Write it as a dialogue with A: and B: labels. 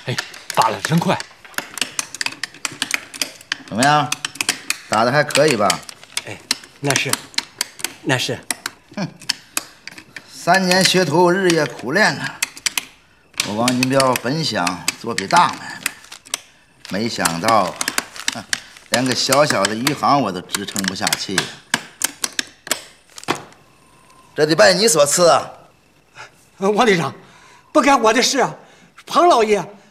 A: 哎，打得真快。
B: 怎么样？打得还可以吧？
C: 哎，那是。
B: 哼，3年学徒，日夜苦练呐。我王金彪本想做笔大买卖，没想到，连个小小的余杭我都支撑不下去呀。这得拜你所赐啊！
C: 王队长，不干我的事啊！庞老爷